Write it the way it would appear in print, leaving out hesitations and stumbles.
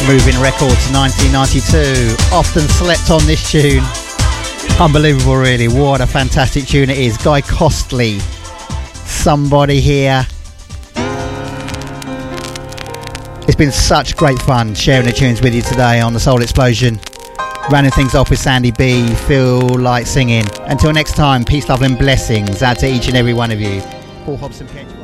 Moving Records 1992. Often slept on this tune. Unbelievable, really. What a fantastic tune it is. Guy Costley. Somebody Here. It's been such great fun sharing the tunes with you today on the Soul Explosion. Rounding things off with Sandy B. Feel Like Singing. Until next time, peace, love and blessings out to each and every one of you. Paul Hobson.